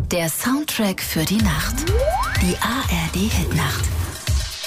Der Soundtrack für die Nacht. Die ARD Hitnacht.